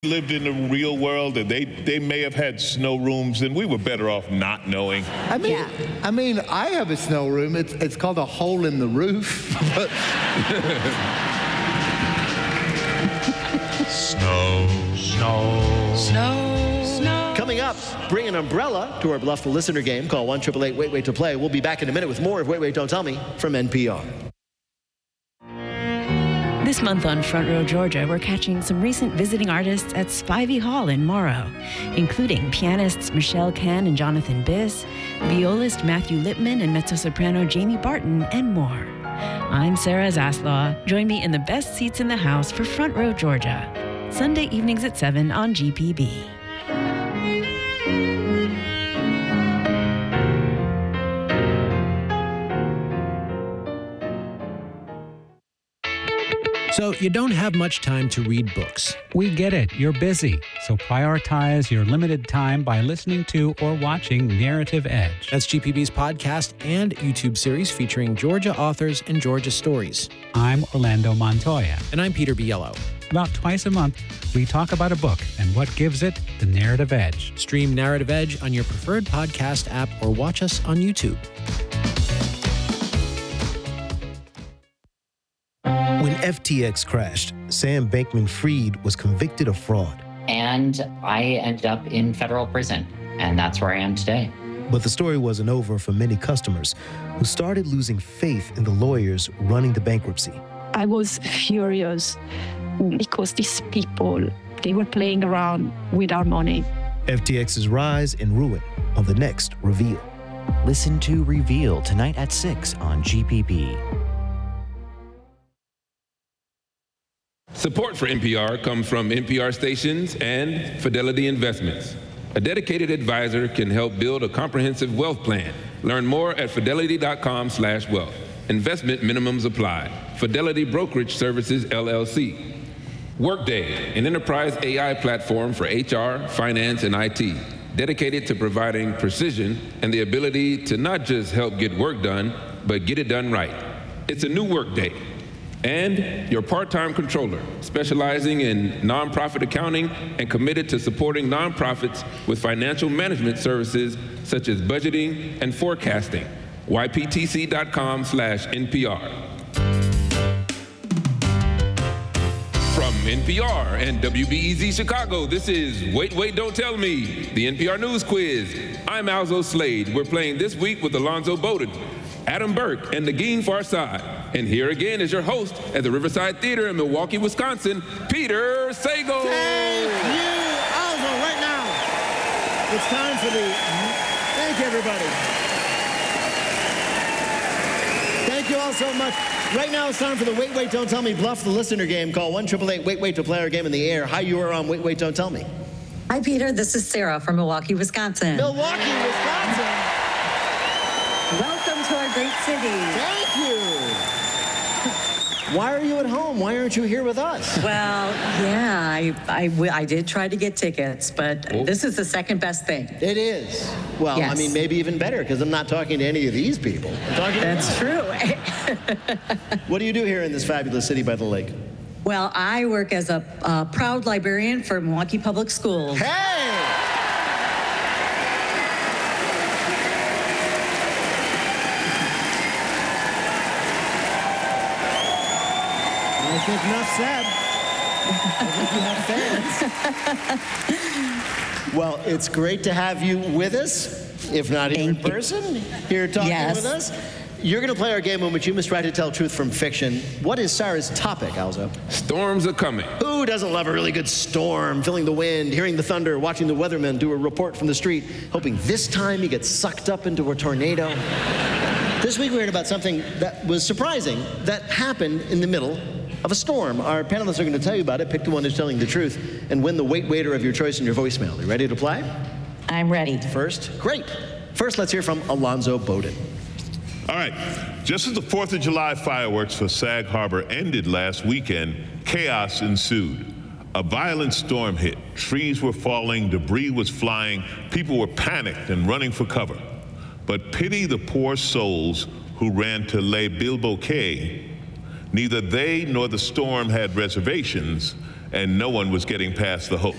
lived in the real world and they may have had snow rooms, and we were better off not knowing. I mean, I have a snow room. It's called a hole in the roof. Snow. Coming up, bring an umbrella to our Bluff the Listener game. Call 1-888-WAIT-WAIT to play. We'll be back in a minute with more of Wait, Wait, Don't Tell Me from NPR. This month on Front Row Georgia, we're catching some recent visiting artists at Spivey Hall in Morrow, including pianists Michelle Kahn and Jonathan Biss, violist Matthew Lipman and mezzo-soprano Jamie Barton, and more. I'm Sarah Zaslaw. Join me in the best seats in the house for Front Row Georgia, Sunday evenings at 7 on GPB. So you don't have much time to read books. We get it. You're busy. So prioritize your limited time by listening to or watching Narrative Edge. That's GPB's podcast and YouTube series featuring Georgia authors and Georgia stories. I'm Orlando Montoya. And I'm Peter Biello. About twice a month, we talk about a book and what gives it the narrative edge. Stream Narrative Edge on your preferred podcast app or watch us on YouTube. When FTX crashed, Sam Bankman-Fried was convicted of fraud. And I ended up in federal prison, and that's where I am today. But the story wasn't over for many customers who started losing faith in the lawyers running the bankruptcy. I was furious because these people, they were playing around with our money. FTX's rise and ruin on the next Reveal. Listen to Reveal tonight at 6 on GPB. Support for NPR comes from NPR stations and Fidelity Investments. A dedicated advisor can help build a comprehensive wealth plan. Learn more at fidelity.com/wealth. Investment minimums apply. Fidelity Brokerage Services, LLC. Workday, an enterprise AI platform for HR, finance, and IT, dedicated to providing precision and the ability to not just help get work done, but get it done right. It's a new Workday. And your part-time controller, specializing in nonprofit accounting and committed to supporting nonprofits with financial management services such as budgeting and forecasting. yptc.com/NPR. From NPR and WBEZ Chicago, this is Wait, Wait, Don't Tell Me, the NPR News Quiz. I'm Alzo Slade. We're playing this week with Alonzo Bowden, Adam Burke, and Nagin Farsad. And here again is your host at the Riverside Theater in Milwaukee, Wisconsin, Peter Sagal. Thank you, Alzo. Right now, it's time for thank you, everybody. Thank you all so much. Right now, it's time for the Wait, Wait, Don't Tell Me Bluff the Listener game. Call 1-888-WAIT-WAIT to play our game in the air. Hi, you are on Wait, Wait, Don't Tell Me. Hi, Peter. This is Sarah from Milwaukee, Wisconsin. Milwaukee, Wisconsin. Welcome to our great city. Thank you. Why are you at home? Why aren't you here with us? Well, yeah, I did try to get tickets, but this is the second best thing. It is. Well, yes. I mean, maybe even better, because I'm not talking to any of these people. I'm talking That's to true. What do you do here in this fabulous city by the lake? Well, I work as a proud librarian for Milwaukee Public Schools. Hey! I think enough said. I think you have fans. Well, it's great to have you with us, if not here in person, here talking with us. You're going to play our game in which you must try to tell truth from fiction. What is Sarah's topic, Alzo? Storms are coming. Who doesn't love a really good storm? Feeling the wind, hearing the thunder, watching the weatherman do a report from the street, hoping this time he gets sucked up into a tornado. This week we heard about something that was surprising that happened in the middle of a storm. Our panelists are going to tell you about it. Pick the one who's telling the truth and win the Wait Waiter of your choice in your voicemail. Are you ready to play? I'm ready. First, great. First, let's hear from Alonzo Bowden. All right, just as the 4th of July fireworks for Sag Harbor ended last weekend, chaos ensued. A violent storm hit. Trees were falling, debris was flying, people were panicked and running for cover. But pity the poor souls who ran to Les Bilboquet. Neither they nor the storm had reservations, and no one was getting past the hook.